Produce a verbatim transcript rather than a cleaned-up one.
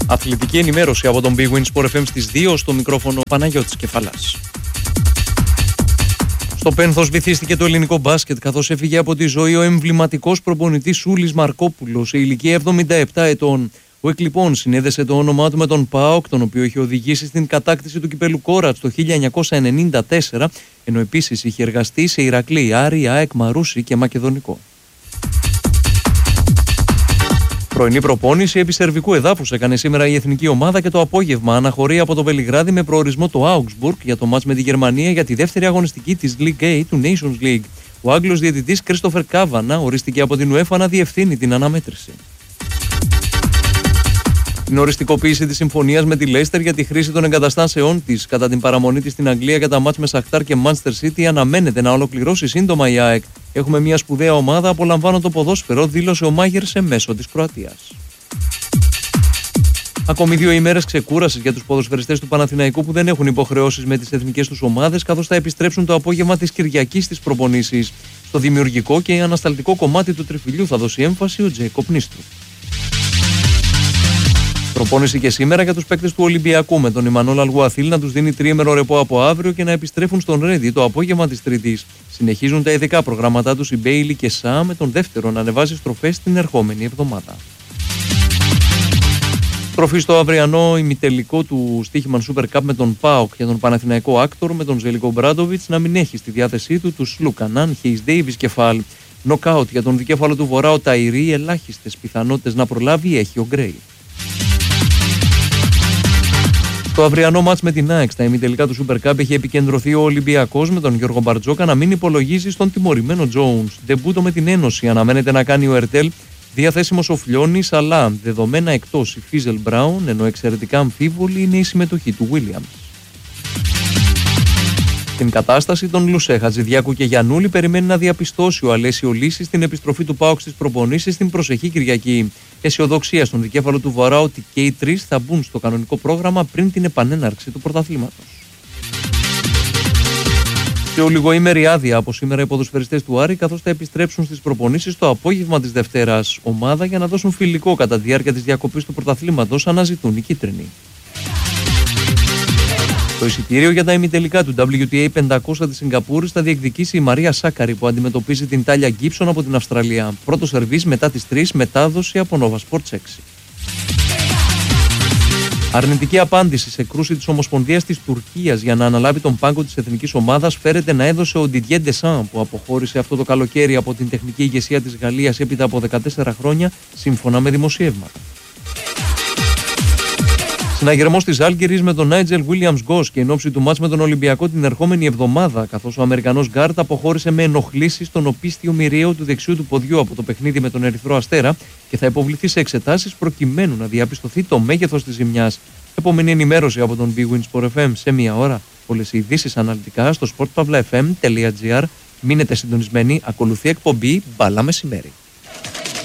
Αθλητική ενημέρωση από τον Big Win Sport εφ εμ στις δύο, στο μικρόφωνο Παναγιώτης Κεφαλάς. Στο Πένθος βυθίστηκε το ελληνικό μπάσκετ, καθώς έφυγε από τη ζωή ο εμβληματικός προπονητής Σούλης Μαρκόπουλος σε ηλικία εβδομήντα επτά ετών. Ο εκ λοιπόν συνέδεσε το όνομά του με τον ΠΑΟΚ, τον οποίο είχε οδηγήσει στην κατάκτηση του κυπέλου Κόρατς το χίλια εννιακόσια ενενήντα τέσσερα, ενώ επίσης είχε εργαστεί σε Ηρακλή, Άρη, ΑΕΚ, Μαρούσι και Μακεδονικό. Πρωινή προπόνηση επί σερβικού εδάφους έκανε σήμερα η εθνική ομάδα και το απόγευμα αναχωρεί από το Βελιγράδι με προορισμό το Augsburg για το μάτς με τη Γερμανία για τη δεύτερη αγωνιστική της League A του Nations League. Ο Άγγλος διαιτητής Κρίστοφερ Κάβανα ορίστηκε από την UEFA να διευθύνει την αναμέτρηση. Την οριστικοποίηση της συμφωνίας με τη Leicester για τη χρήση των εγκαταστάσεών της κατά την παραμονή της στην Αγγλία για τα μάτς με Σαχτάρ και Manchester City αναμένεται να ολοκληρώσει σύντομα η ΑΕΚ. Έχουμε μια σπουδαία ομάδα, απολαμβάνω το ποδόσφαιρο, δήλωσε ο Μάγερ σε μέσο της Κροατίας. Ακόμη δύο ημέρες ξεκούρασης για τους ποδοσφαιριστές του Παναθηναϊκού που δεν έχουν υποχρεώσεις με τις εθνικές τους ομάδες, καθώς θα επιστρέψουν το απόγευμα της Κυριακής στις προπονήσεις. Στο δημιουργικό και ανασταλτικό κομμάτι του τριφυλιού θα δώσει έμφαση ο Τζέικοπ Νίστρου. Προπόνηση και σήμερα για τους παίκτες του Ολυμπιακού, με τον Ιμανόλ Αλγουαθίλ να τους δίνει τριήμερο ρεπό από αύριο και να επιστρέφουν στον Ρέντι το απόγευμα της Τρίτης. Συνεχίζουν τα ειδικά προγράμματά τους οι Μπέιλι και Σα, με τον δεύτερο να ανεβάζει στροφές την ερχόμενη εβδομάδα. Στροφή στο αυριανό ημιτελικό του Στίχημαν Super Cup με τον ΠΑΟΚ για τον Παναθηναϊκό Άκτορ, με τον Ζελικό Μπράντοβιτς να μην έχει στη διάθεσή του τους Λουκανάν, Χέις Ντέιβις και Φαλ. Νοκάουτ για τον δικέφαλο του Βορρά ο Ταϊρή, ελάχιστες πιθανότητες να προλάβει έχει ο Γκρέι. Το αυριανό μάτς με την ΑΕΚ στα ημιτελικά του Super Cup έχει επικεντρωθεί ο Ολυμπιακός, με τον Γιώργο Μπαρτζόκα να μην υπολογίζει στον τιμωρημένο Jones. Ντεμπούτο με την Ένωση αναμένεται να κάνει ο Ερτέλ, διαθέσιμος ο Φλιώνης, αλλά δεδομένα εκτός η Φίζελ Μπράουν, ενώ εξαιρετικά αμφίβολη είναι η συμμετοχή του Williams. Την κατάσταση των Λουσέ, Χατζηδιάκου και Γιαννούλη περιμένει να διαπιστώσει ο Αλέσιο Λύση στην επιστροφή του ΠΑΟΚ στις προπονήσεις την προσεχή Κυριακή. Αισιοδοξία στον δικέφαλο του Βορρά ότι και οι τρεις θα μπουν στο κανονικό πρόγραμμα πριν την επανέναρξη του πρωταθλήματος. Σε ολιγοήμερη άδεια από σήμερα οι ποδοσφαιριστές του Άρη, καθώς θα επιστρέψουν στις προπονήσεις το απόγευμα της Δευτέρας. Ομάδα για να δώσουν φιλικό κατά τη διάρκεια της διακοπής του πρωταθλήματος αναζητούν οι κίτρινοι. Το εισιτήριο για τα ημιτελικά του ντάμπλιου τι έι πεντακόσια της Σιγκαπούρης θα διεκδικήσει η Μαρία Σάκαρη, που αντιμετωπίζει την Τάλια Γκίψον από την Αυστραλία. Πρώτο σερβίς μετά τις τρεις, μετάδοση από Nova Sports έξι. Αρνητική απάντηση σε κρούση της Ομοσπονδίας της Τουρκίας για να αναλάβει τον πάγκο της εθνικής ομάδας φέρεται να έδωσε ο Ντιντιέ Ντεσάν, που αποχώρησε αυτό το καλοκαίρι από την τεχνική ηγεσία της Γαλλίας έπειτα από δεκατέσσερα χρόνια, σύμφωνα με δημοσιεύματα. Συναγερμός της Άλγκερης με τον Νάιτζελ Βίλιαμς Γκος και εν ώψη του μάτς με τον Ολυμπιακό την ερχόμενη εβδομάδα, καθώς ο Αμερικανός γκάρτ αποχώρησε με ενοχλήσεις στον οπίστιο μοιραίο του δεξιού του ποδιού από το παιχνίδι με τον Ερυθρό Αστέρα και θα υποβληθεί σε εξετάσεις προκειμένου να διαπιστωθεί το μέγεθος της ζημιάς. Επόμενη ενημέρωση από τον Big Win Sport εφ εμ σε μία ώρα. Όλες οι ειδήσεις αναλυτικά στο sport pavla f m τελεία g r. Μείνετε συντονισμένοι, ακολουθεί εκπομπή Μπάλα Μεσημέρι.